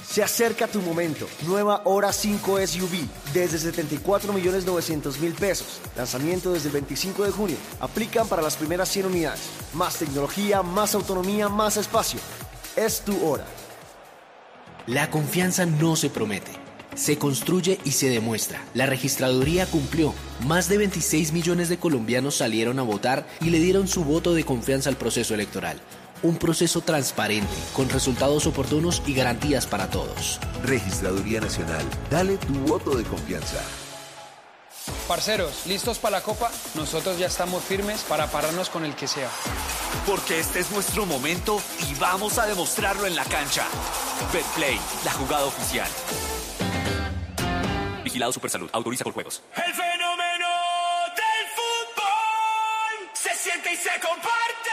Se acerca tu momento. Nueva Hora 5 SUV desde 74.900.000 pesos. Lanzamiento desde el 25 de junio. Aplican para las primeras 100 unidades. Más tecnología, más autonomía, más espacio. Es tu hora. La confianza no se promete. Se construye y se demuestra. La registraduría cumplió. Más de 26 millones de colombianos salieron a votar y le dieron su voto de confianza al proceso electoral. Un proceso transparente, con resultados oportunos y garantías para todos. Registraduría Nacional. Dale tu voto de confianza. Parceros, ¿listos para la Copa? Nosotros ya estamos firmes para pararnos con el que sea. Porque este es nuestro momento y vamos a demostrarlo en la cancha. Betplay, la jugada oficial. Vigilado Supersalud. Autoriza con juegos. El fenómeno del fútbol se siente y se comparte.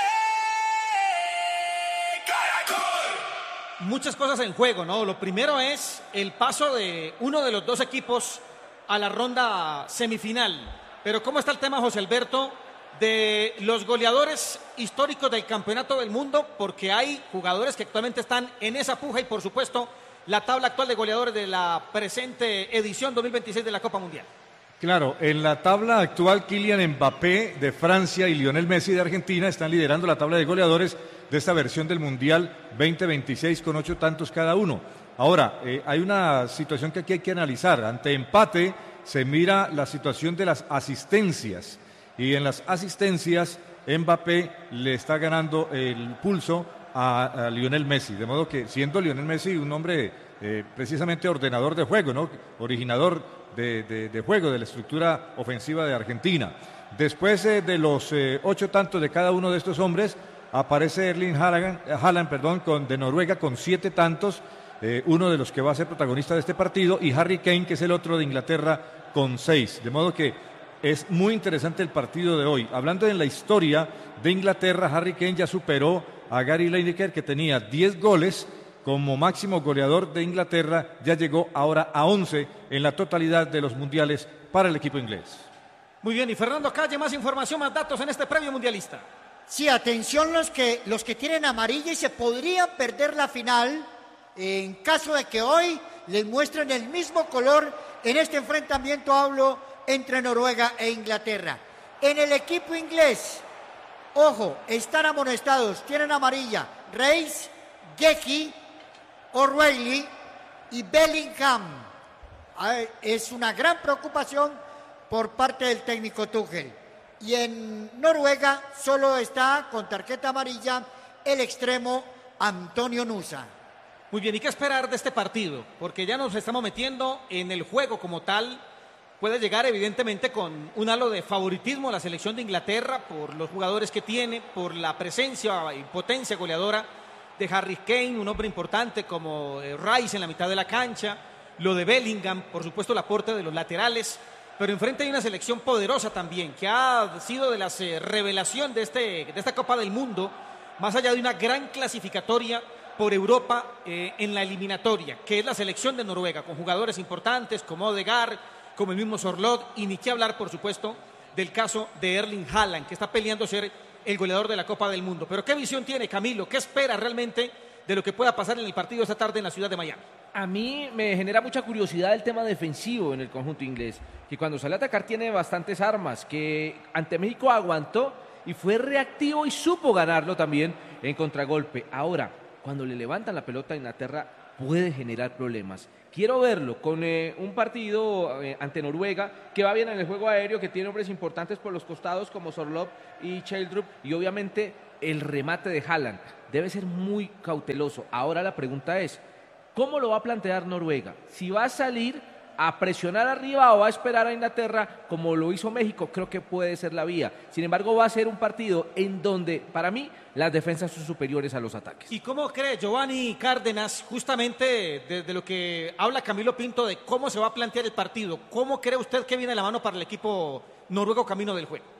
Muchas cosas en juego, ¿no? Lo primero es el paso de uno de los dos equipos a la ronda semifinal. Pero ¿cómo está el tema, José Alberto, de los goleadores históricos del Campeonato del Mundo? Porque hay jugadores que actualmente están en esa puja y, por supuesto, la tabla actual de goleadores de la presente edición 2026 de la Copa Mundial. Claro, en la tabla actual, Kylian Mbappé de Francia y Lionel Messi de Argentina están liderando la tabla de goleadores de esta versión del Mundial 2026 con 8 tantos cada uno. Ahora, hay una situación que aquí hay que analizar. Ante empate se mira la situación de las asistencias y en las asistencias Mbappé le está ganando el pulso a Lionel Messi, de modo que siendo Lionel Messi un hombre precisamente ordenador de juego, ¿no? Originador de juego, de la estructura ofensiva de Argentina. Después de los 8 tantos de cada uno de estos hombres, aparece Erling Haaland, de Noruega con 7 tantos, uno de los que va a ser protagonista de este partido, y Harry Kane, que es el otro de Inglaterra, con 6. De modo que es muy interesante el partido de hoy. Hablando en la historia de Inglaterra, Harry Kane ya superó a Gary Lineker, que tenía 10 goles como máximo goleador de Inglaterra, ya llegó ahora a 11 en la totalidad de los mundiales para el equipo inglés. Muy bien, y Fernando Calle, más información, más datos en este premio mundialista. Sí, atención los que tienen amarilla y se podrían perder la final en caso de que hoy les muestren el mismo color en este enfrentamiento, hablo, entre Noruega e Inglaterra. En el equipo inglés, ojo, están amonestados, tienen amarilla Reis, Gecky, O'Reilly y Bellingham. Es una gran preocupación por parte del técnico Tuchel. Y en Noruega solo está con tarjeta amarilla el extremo Antonio Nusa. Muy bien, ¿y qué esperar de este partido? Porque ya nos estamos metiendo en el juego como tal. Puede llegar evidentemente con un halo de favoritismo a la selección de Inglaterra por los jugadores que tiene, por la presencia y potencia goleadora de Harry Kane, un hombre importante como Rice en la mitad de la cancha, lo de Bellingham, por supuesto el aporte de los laterales, pero enfrente hay una selección poderosa también, que ha sido de las revelación de esta Copa del Mundo, más allá de una gran clasificatoria por Europa en la eliminatoria, que es la selección de Noruega, con jugadores importantes como Odegaard, como el mismo Sorloth, y ni qué hablar, por supuesto, del caso de Erling Haaland, que está peleando ser el goleador de la Copa del Mundo. Pero ¿qué visión tiene Camilo? ¿Qué espera realmente de lo que pueda pasar en el partido esta tarde en la ciudad de Miami? A mí me genera mucha curiosidad el tema defensivo en el conjunto inglés, que cuando sale a atacar tiene bastantes armas, que ante México aguantó y fue reactivo y supo ganarlo también en contragolpe. Ahora, cuando le levantan la pelota a Inglaterra, puede generar problemas. Quiero verlo con un partido ante Noruega, que va bien en el juego aéreo, que tiene hombres importantes por los costados como Sorloth y Childrup, y obviamente el remate de Haaland. Debe ser muy cauteloso. Ahora la pregunta es, ¿cómo lo va a plantear Noruega? Si va a salir a presionar arriba o va a esperar a Inglaterra como lo hizo México, creo que puede ser la vía. Sin embargo, va a ser un partido en donde, para mí, las defensas son superiores a los ataques. ¿Y cómo cree Giovanni Cárdenas, justamente de lo que habla Camilo Pinto, de cómo se va a plantear el partido? ¿Cómo cree usted que viene la mano para el equipo noruego camino del juego?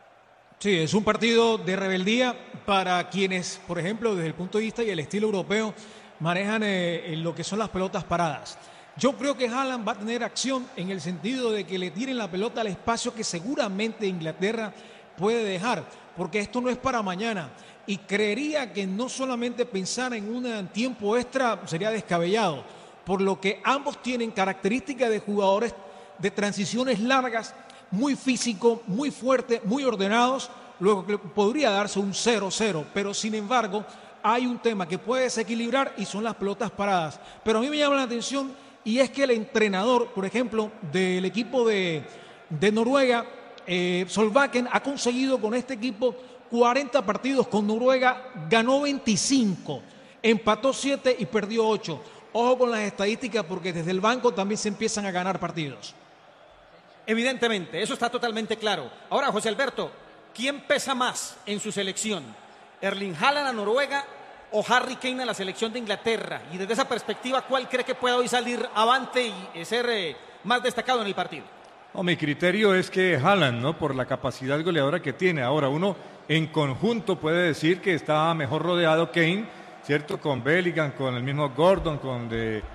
Sí, es un partido de rebeldía para quienes, por ejemplo, desde el punto de vista y el estilo europeo, manejan lo que son las pelotas paradas. Yo creo que Haaland va a tener acción en el sentido de que le tiren la pelota al espacio que seguramente Inglaterra puede dejar, porque esto no es para mañana. Y creería que no solamente pensar en un tiempo extra sería descabellado. por lo que ambos tienen características de jugadores de transiciones largas, muy físico, muy fuerte, muy ordenados, luego que podría darse un 0-0, pero sin embargo hay un tema que puede desequilibrar y son las pelotas paradas. Pero a mí me llama la atención y es que el entrenador, por ejemplo, del equipo de Noruega, Solbakken, ha conseguido con este equipo 40 partidos con Noruega, ganó 25, empató 7 y perdió 8. Ojo con las estadísticas porque desde el banco también se empiezan a ganar partidos. Evidentemente, eso está totalmente claro. Ahora, José Alberto, ¿quién pesa más en su selección? ¿Erling Haaland a Noruega o Harry Kane a la selección de Inglaterra? Y desde esa perspectiva, ¿cuál cree que pueda hoy salir avante y ser más destacado en el partido? No, mi criterio es que Haaland, ¿no? Por la capacidad goleadora que tiene. Ahora, uno en conjunto puede decir que está mejor rodeado Kane, ¿cierto? Con Bellingham, con el mismo Gordon, con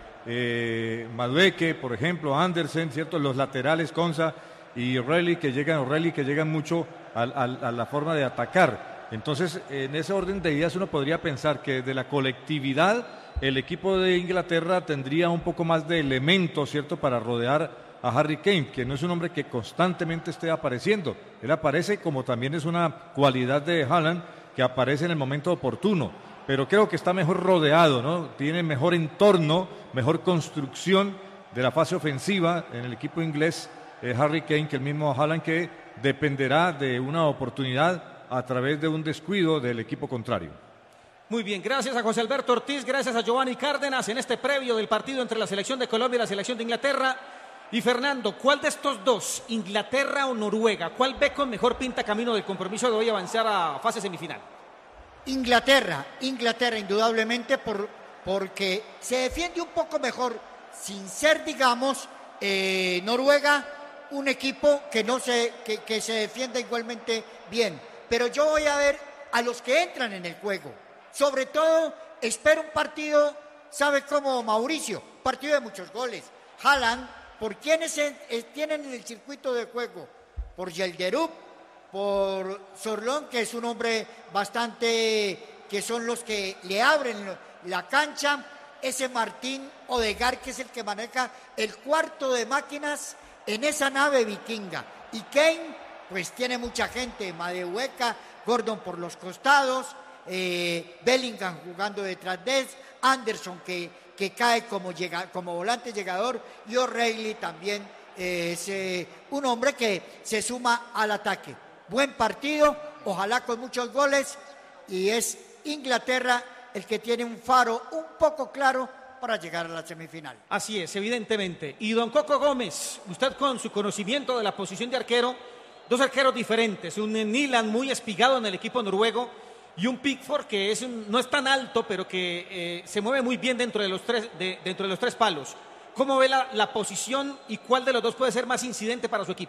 Madueke, por ejemplo, Andersen, ¿cierto? Los laterales, Konsa y O'Reilly que llegan mucho a la forma de atacar. Entonces, en ese orden de ideas uno podría pensar que de la colectividad el equipo de Inglaterra tendría un poco más de elementos, ¿cierto?, para rodear a Harry Kane, que no es un hombre que constantemente esté apareciendo. Él aparece, como también es una cualidad de Haaland, que aparece en el momento oportuno. Pero creo que está mejor rodeado, ¿no? Tiene mejor entorno, mejor construcción de la fase ofensiva en el equipo inglés, Harry Kane, que el mismo Haaland, que dependerá de una oportunidad a través de un descuido del equipo contrario. Muy bien, gracias a José Alberto Ortiz, gracias a Giovanni Cárdenas en este previo del partido entre la selección de Colombia y la selección de Inglaterra. Y Fernando, ¿cuál de estos dos, Inglaterra o Noruega, cuál ve con mejor pinta camino del compromiso de hoy avanzar a fase semifinal? Inglaterra indudablemente porque se defiende un poco mejor, sin ser, digamos, Noruega, un equipo que se defienda igualmente bien. Pero yo voy a ver a los que entran en el juego. Sobre todo, espero un partido, ¿sabe cómo, Mauricio? Un partido de muchos goles. Haaland, ¿por quiénes tienen en el circuito de juego? Por Yildirim, por Sorlón, que es un hombre que son los que le abren la cancha, ese Martín Odegaard, que es el que maneja el cuarto de máquinas en esa nave vikinga. Y Kane, pues tiene mucha gente, Madueke, Gordon por los costados, Bellingham jugando detrás de él, Anderson que cae como volante llegador, y O'Reilly también es un hombre que se suma al ataque. Buen partido, ojalá con muchos goles, y es Inglaterra el que tiene un faro un poco claro para llegar a la semifinal. Así es, evidentemente. Y don Coco Gómez, usted con su conocimiento de la posición de arquero, dos arqueros diferentes, un Nyland muy espigado en el equipo noruego y un Pickford que no es tan alto, pero que se mueve muy bien dentro de los tres palos. ¿Cómo ve la posición y cuál de los dos puede ser más incidente para su equipo?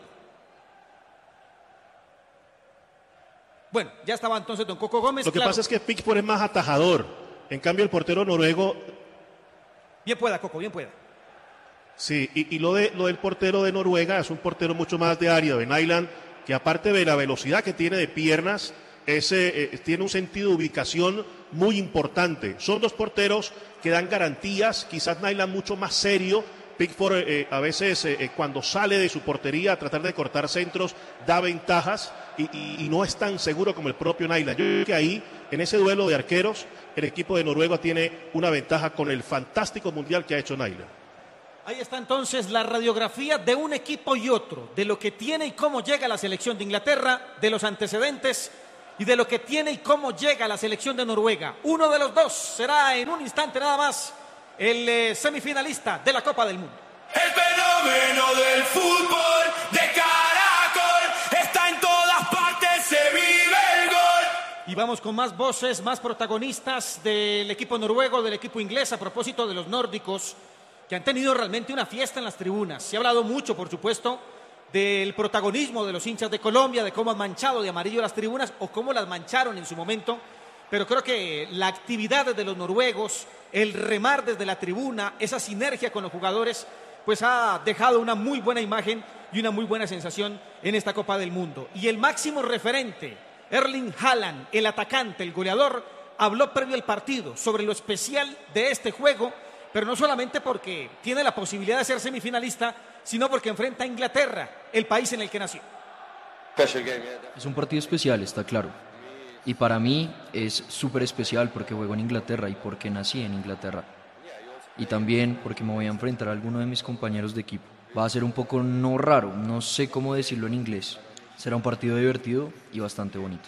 Bueno, ya estaba entonces don Coco Gómez. Lo que pasa es que Pickford es más atajador. En cambio, el portero noruego... Bien pueda, Coco, bien pueda. Sí, y lo del portero de Noruega es un portero mucho más de área, de Nyland, que aparte de la velocidad que tiene de piernas, tiene un sentido de ubicación muy importante. Son dos porteros que dan garantías, quizás Nyland mucho más serio. Pickford a veces cuando sale de su portería a tratar de cortar centros da ventajas y no es tan seguro como el propio Nyland. Yo creo que ahí, en ese duelo de arqueros, el equipo de Noruega tiene una ventaja con el fantástico mundial que ha hecho Nyland. Ahí está entonces la radiografía de un equipo y otro, de lo que tiene y cómo llega la selección de Inglaterra, de los antecedentes y de lo que tiene y cómo llega la selección de Noruega. Uno de los dos será en un instante nada más el semifinalista de la Copa del Mundo. El fenómeno del fútbol de Caracol está en todas partes, se vive el gol. Y vamos con más voces, más protagonistas del equipo noruego, del equipo inglés, a propósito de los nórdicos, que han tenido realmente una fiesta en las tribunas. Se ha hablado mucho, por supuesto, del protagonismo de los hinchas de Colombia, de cómo han manchado de amarillo las tribunas o cómo las mancharon en su momento. Pero creo que la actividad de los noruegos, el remar desde la tribuna, esa sinergia con los jugadores, pues ha dejado una muy buena imagen y una muy buena sensación en esta Copa del Mundo. Y el máximo referente, Erling Haaland, el atacante, el goleador, habló previo al partido sobre lo especial de este juego pero no solamente porque tiene la posibilidad de ser semifinalista, sino porque enfrenta a Inglaterra, el país en el que nació. Es un partido especial, está claro. Y para mí es súper especial porque juego en Inglaterra y porque nací en Inglaterra. Y también porque me voy a enfrentar a alguno de mis compañeros de equipo. Va a ser un poco no raro, no sé cómo decirlo en inglés. Será un partido divertido y bastante bonito.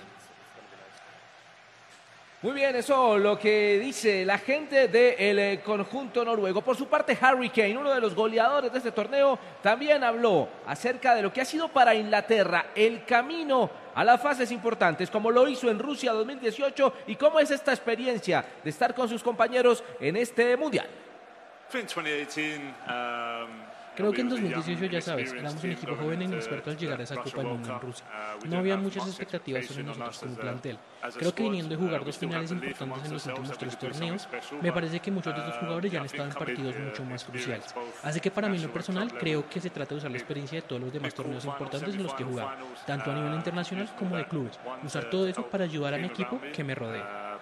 Muy bien, eso lo que dice la gente del conjunto noruego. Por su parte, Harry Kane, uno de los goleadores de este torneo, también habló acerca de lo que ha sido para Inglaterra el camino a las fases importantes, como lo hizo en Rusia 2018 y cómo es esta experiencia de estar con sus compañeros en este mundial. Creo que en 2018, ya sabes, éramos un equipo joven e inexperto al llegar a esa Copa del Mundo en Rusia. No había muchas expectativas sobre nosotros como plantel. Creo que viniendo de jugar 2 finales importantes en los últimos 3 torneos, me parece que muchos de estos jugadores ya han estado en partidos mucho más cruciales. Así que para mí en lo personal, creo que se trata de usar la experiencia de todos los demás torneos importantes en los que he jugado, tanto a nivel internacional como de clubes. Usar todo eso para ayudar a mi equipo que me rodea.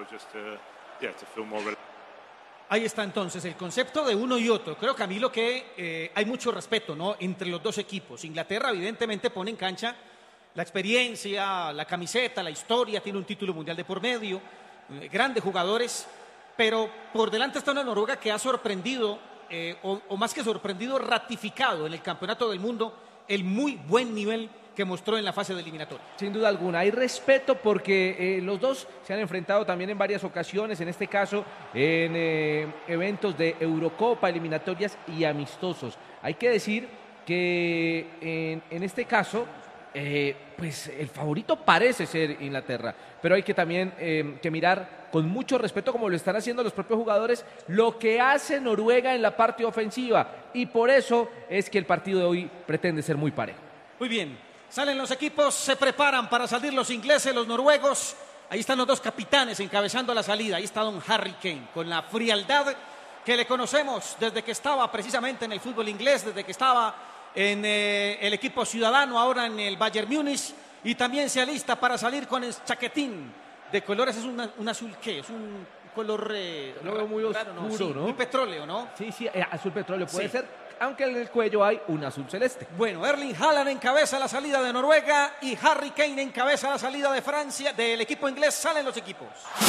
Ahí está entonces el concepto de uno y otro. Creo, Camilo, que hay mucho respeto, ¿no?, entre los dos equipos. Inglaterra evidentemente pone en cancha la experiencia, la camiseta, la historia, tiene un título mundial de por medio, grandes jugadores, pero por delante está una Noruega que ha sorprendido, o más que sorprendido, ratificado en el Campeonato del Mundo el muy buen nivel que mostró en la fase de eliminatoria. Sin duda alguna, hay respeto porque los dos se han enfrentado también en varias ocasiones, en este caso en eventos de Eurocopa, eliminatorias y amistosos. Hay que decir que en este caso, pues el favorito parece ser Inglaterra, pero hay que también que mirar con mucho respeto, como lo están haciendo los propios jugadores, lo que hace Noruega en la parte ofensiva, y por eso es que el partido de hoy pretende ser muy parejo. Muy bien. Salen los equipos, se preparan para salir los ingleses, los noruegos. Ahí están los dos capitanes encabezando la salida. Ahí está don Harry Kane, con la frialdad que le conocemos desde que estaba precisamente en el fútbol inglés, desde que estaba en el equipo ciudadano, ahora en el Bayern Múnich. Y también se alista para salir con el chaquetín de colores. ¿Es un azul qué? Es un color lo veo muy oscuro, ¿no? Sí, ¿no? Muy petróleo, ¿no? Sí, azul petróleo puede Sí. ser, aunque en el cuello hay un azul celeste. Bueno, Erling Haaland encabeza la salida de Noruega y Harry Kane encabeza la salida de Francia. Del equipo inglés salen los equipos.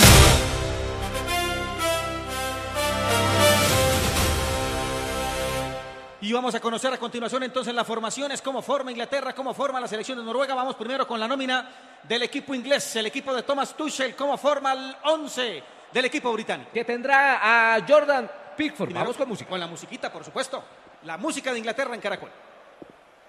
Y vamos a conocer a continuación entonces las formaciones, cómo forma Inglaterra, cómo forma la selección de Noruega. Vamos primero con la nómina del equipo inglés, el equipo de Thomas Tuchel, cómo forma el 11 del equipo británico. Que tendrá a Jordan Pickford. Primero, Vamos con música. Con la musiquita, por supuesto. La música de Inglaterra en Caracol.